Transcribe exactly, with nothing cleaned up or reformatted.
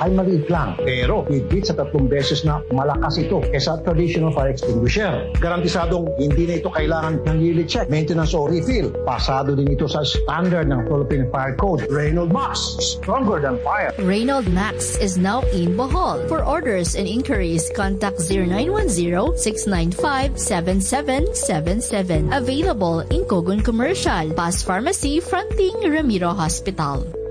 ay maliit lang. Pero higit sa tatlong beses na malakas ito kaysa traditional fire extinguisher. Garantisadong hindi na ito kailangan ng yearly check, maintenance o refill. Pasado din ito sa standard ng Philippine Fire Code. Reynolds Max, stronger than fire. Reynolds Max is now in Bohol. For orders and inquiries, contact zero nine one zero, six nine five, seven seven seven seven. Available in Cogon Commercial, Paz Pharmacy, fronting Ramiro Hospital.